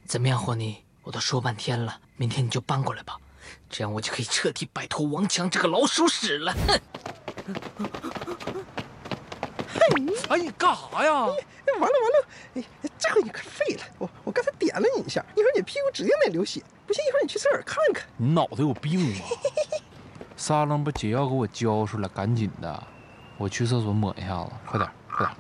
怎么样，霍尼？我都说半天了，明天你就搬过来吧，这样我就可以彻底摆脱王强这个老鼠屎了。哼！ 哎，你干啥呀？ 完了！哎，这回你可废了！我刚才点了你一下，一会儿你屁股指定得流血。不信，一会儿你去厕所看看。 你脑袋有病吧？沙楞把解药给我交出来，赶紧的，我去厕所抹一下子，快点。